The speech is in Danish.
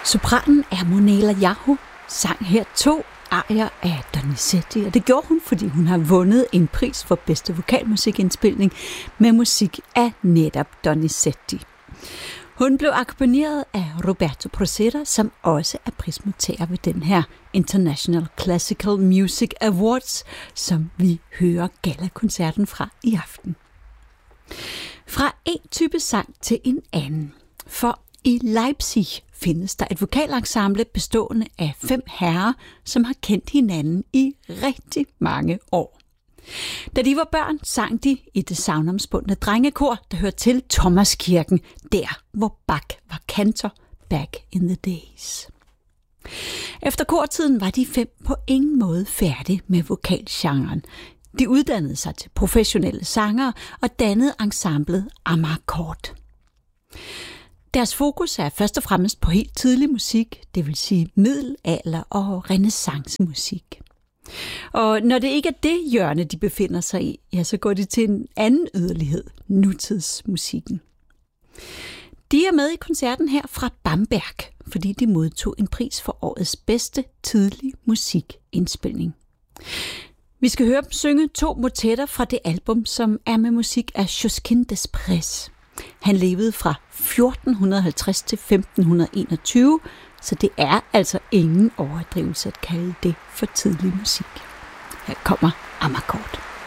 Sopranen Ermonela Yahoo sang her 2 arier af Donizetti, og det gjorde hun, fordi hun har vundet en pris for bedste vokalmusikindspilning med musik af netop Donizetti. Hun blev akkompagneret af Roberto Procera, som også er prismodtager ved den her International Classical Music Awards, som vi hører gala-koncerten fra i aften. Fra en type sang til en anden. For i Leipzig findes der et vokalensemble bestående af 5 herrer, som har kendt hinanden i rigtig mange år. Da de var børn, sang de i det sagnomspundne drengekor, der hørte til Thomaskirken, der hvor Bach var kantor back in the days. Efter kortiden var de 5 på ingen måde færdige med vokalgenren. De uddannede sig til professionelle sangere og dannede ensemblet Amarcord. Deres fokus er først og fremmest på helt tidlig musik, det vil sige middelalder og renæssancemusik. Og når det ikke er det hjørne, de befinder sig i, ja, så går de til en anden yderlighed, nutidsmusikken. De er med i koncerten her fra Bamberg, fordi de modtog en pris for årets bedste tidlig musikindspilning. Vi skal høre dem synge 2 motetter fra det album, som er med musik af Josquin des Prez. Han levede fra 1450 til 1521, så det er altså ingen overdrivelse at kalde det for tidlig musik. Her kommer Amarcord.